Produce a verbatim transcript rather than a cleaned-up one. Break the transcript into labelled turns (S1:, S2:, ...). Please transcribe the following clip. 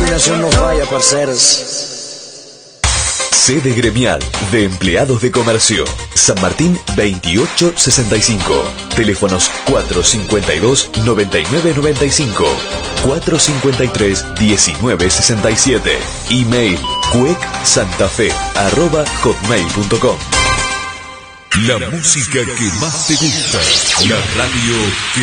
S1: determinación no falla, parceros.
S2: Sede gremial de empleados de comercio. San Martín veintiocho sesenta y cinco. Teléfonos cuatro cincuenta y dos, noventa y nueve noventa y cinco. cuatro cincuenta y tres, diecinueve sesenta y siete. Email cuecsantafe arroba hotmail punto com.
S3: La música que más te gusta. La radio que